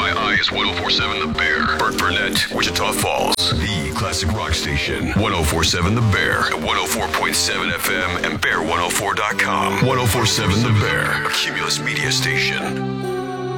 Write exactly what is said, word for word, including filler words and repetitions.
My Eyes one oh four point seven The Bear. Burt Burnett, Wichita Falls. The classic rock station. one oh four point seven The Bear. one oh four point seven F M and bear one oh four dot com. one oh four point seven The Bear. A Cumulus media station.